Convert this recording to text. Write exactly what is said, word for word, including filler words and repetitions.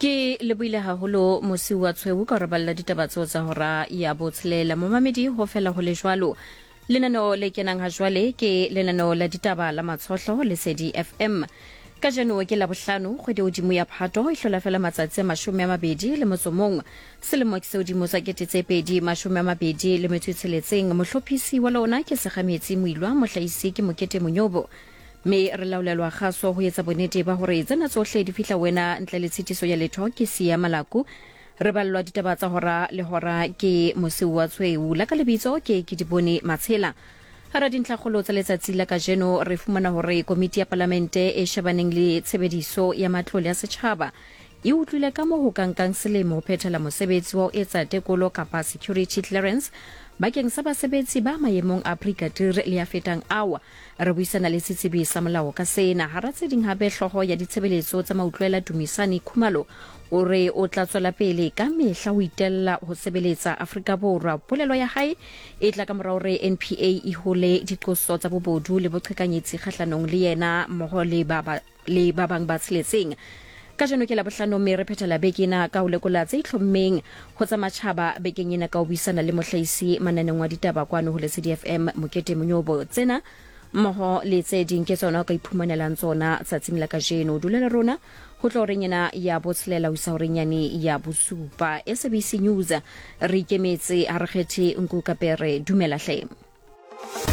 Ke leboile haholo mosi wa tshweu ka re balla ditaba tseo tsa hora ya botshelela momamedi ho fela ho le jwalo lenano le kenang ha jwale ke lenano la ditaba la matshohlo le Sedi F M ka jeno ke la bohlano kgwedi hodimo ya Phato e hlola fela matsatsi a mashome a mabedi le motso mong selemo ke se hodimo sa kete tse pedi mashome a mabedi le metso e tsheletseng mohlophisi wa lona ke Segametsi Moilwa mohlahisi ke Mokete Monyobo me re laolelwa kgaso ho etsa bonnete ba hore tsena tsohle di fihla wena ntle le tshitiso ya letho ke Sia Malaku re ballwa ditaba tsa hora le hora ke mosi wa tshweu la ka lebitso ke ke dibone Matshela hara dintlhakgolo tsa letsatsi la kajeno re fumana hore komiti ya parlamente e shebaneng le tshebediso ya matlole ya setjhaba e utlwile ka mo ho kankang selemo ho phethela mosebetsi wa ho etsa tekolo kapa security clearance bakeng sa basebetsi ba maemong a brigadir le ya fetang awa re buisana le setsibi sa molao ka sena hara tse ding hape hloho ya ditshebeletso tsa mautlwela Dumisani Khumalo o re o tla tswela pele ka mehla ho itella ho sebeletsa Afrika Borwa polelo ya hae e tla ka morao re N P A e hole diqoso tsa bobodu le boqhekanyetsi kgahlanong le yena mmoho le ba le ba bang ba tsheletseng ka jeno ke la bohlano mme re phethela bekena ka ho lekola tse itlhommeng ho tsa matjhaba bekeng ena ka ho buisana le mohlahisi mananeng wa ditaba kwano ho le C D F M Mokete Monyobo tsena mmoho le tse ding ke tsona ka iphumanelang tsona tsatsing la kajeno dulela rona ho tlo re nyena ya botshelela ho isa hore nyane ya bosupa S B C News re ikemetse a re kgethe nku kapere dumela hle